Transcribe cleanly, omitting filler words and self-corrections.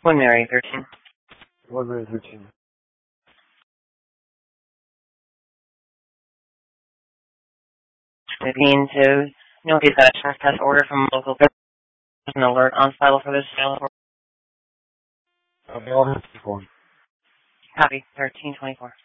One Mary 13. 1 Mary 13. Moving to Northeast Veterans Test order from local an alert on file for this sale. I'll be all hands to phone. Copy 1324.